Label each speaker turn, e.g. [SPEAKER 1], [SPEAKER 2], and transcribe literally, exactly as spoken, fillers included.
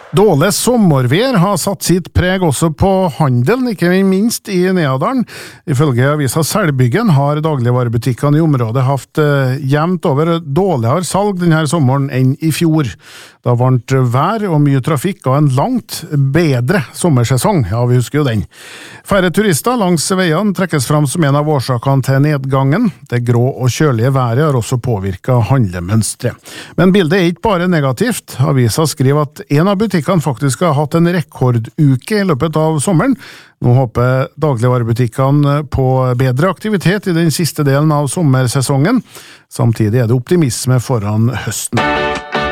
[SPEAKER 1] Dårlig sommervær har satt sitt preg også på handelen, ikke minst i Neadalen. Ifølge avisa Selbyggen har dagligvarebutikkene i området haft eh, jevnt over dårligere salg denne sommeren enn i fjor. Det har varmt vær og mye trafikk og en langt bedre sommersesong, ja vi husker jo den. Færre turister langs veiene trekkes fram som en av årsakene til nedgangen. Det grå og kjølige været har også påvirket handlemønstre. Men bildet er ikke bare negativt. Avisa skriver at en av butikkene kan faktisk ha hatt en rekorduke i løpet av sommeren. Nå håper dagligvarebutikkene på bedre aktivitet i den siste delen av sommersesongen. Samtidig er det optimisme foran høsten.